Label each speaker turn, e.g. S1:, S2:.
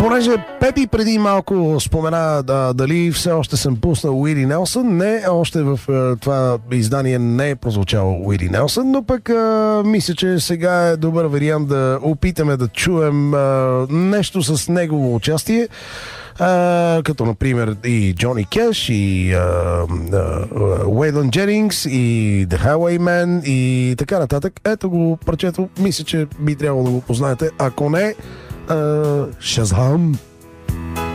S1: Понеже Пепи преди малко спомена дали все още съм пуснал Уиди Нелсън, не, още в това издание не е прозвучал Уиди Нелсън, но пък мисля, че сега е добър вариант да опитаме да чуем нещо с негово участие, като например и Джони Кеш, и Уейлън Дженингс, и The Highwayman и така нататък. Ето го парчето, мисля, че би трябвало да го познаете. Ако не, Shazam!